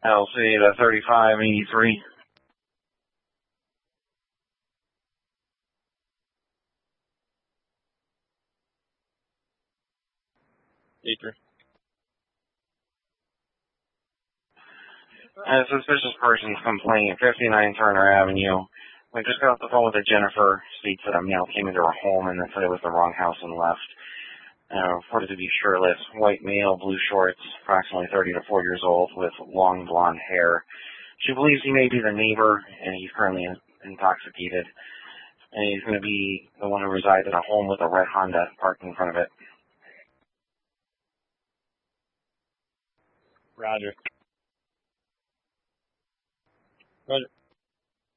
LC to 3583. Ether. A suspicious person's complaint, 59 Turner Avenue. We just got off the phone with a Jennifer. Speaks that a male came into her home and then said it was the wrong house and left. Reported to be shirtless, white male, blue shorts, approximately 30 to 40 years old, with long blonde hair. She believes he may be the neighbor, and he's currently intoxicated. And he's going to be the one who resides in a home with a red Honda parked in front of it. Roger. Roger.